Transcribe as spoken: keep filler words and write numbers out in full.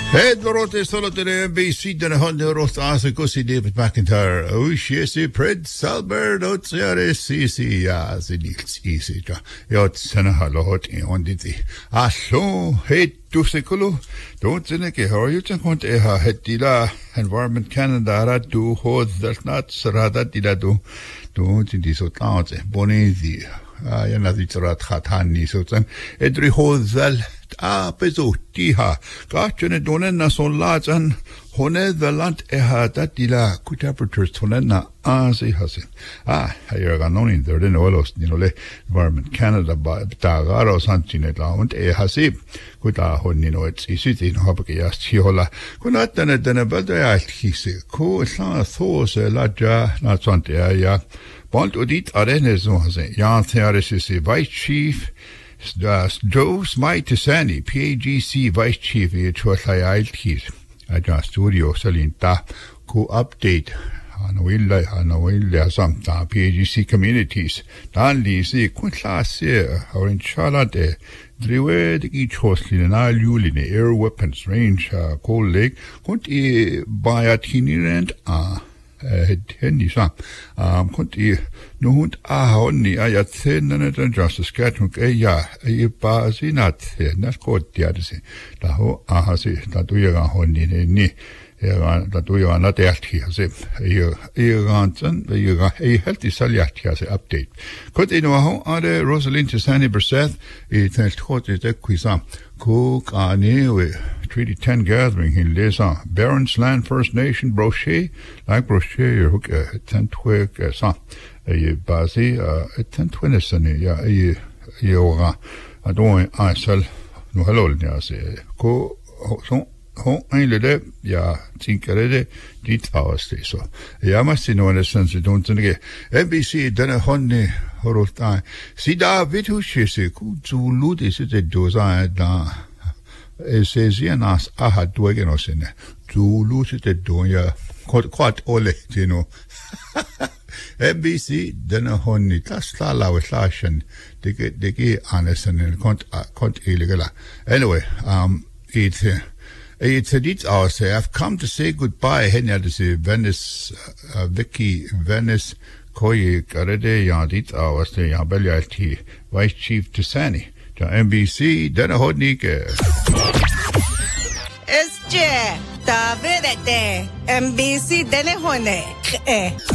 Hey, Dorothy, solo to the N B C, den hundred rost asa kusi David McIntyre. Oh, shesi pred Salbert, otsiare sisi, ja, si nichts easy, ja. Jot sena halot in onditi. Aslo, hey, du sekulu, don't sene ke horjutan kont eha hetila Environment Canada ra du hod dat nat sarada dila du. Du tindi so taanse, bonezi. Ah, ja, na zitrat khatani so tsan. Edri hodzal Ah, besucht ha. Gachene donen na son lajan. Hone the land eha datila good temperatures tonen na asi hase. Ah, hayer ganoni der den olos ninole Environment Canada ba tagaro santine la und e hase. Gut a honino ets isuti no habe gejast hihola. Kunat den den balde alt hise. Ko sa those laja na sante ja. Bond odit arene so hase. Ja, theoris is vice chief. Uh, Joe Smythesani, P A G C Vice Chief, H I just studio Salinta, co update on Willa, on Willa, some P A G C communities. Dan Lisi, Quintlase, or in Charlotte, Driwe, the each hostly and all Yulin, air weapons range, uh, Cold Lake, Conti by a tinirent, ah. Henny sa um konti no hund a honni a ja tsenna den just skatung e ja e pa sinat na skot ja det da ho a ha si da du ja honni ni ja da du ja na det hier se e e ganzen we ja e helt i saljat ja se update konti no ho a de Rosalind Tisani Berseth e telt hot de quisa ko kane we Treaty ten gathering in Lesa, Barons Land First Nation brochure, like brochure, hook a ten twig, a son, a bazi, a ten twinnison, ya, a yoga, a doing I sell no hello, ya say, go, so, ho, ein lede, ya, tinkerede, dit hours, so. Ya must know in a sense, you don't think, N B C, then a honey, horror time. See, da, vitushe, ku, zu ludis, it doza, da. Esianas aha duegenosine. Du lusite doja quat ole, you know. N B C, then a honey, that's la la with lashen, de get de gay honest and cont cont illegal. Anyway, um, it's uh, it's a dit I say I've come to say goodbye, Henya to say Venice, uh, Vicky, Venice, Koye, Garede, Yadit, I was the Yabelli, Vice Chief Tisani. N B C, den a hodnike. It's J. David at N B C, den a hodnike.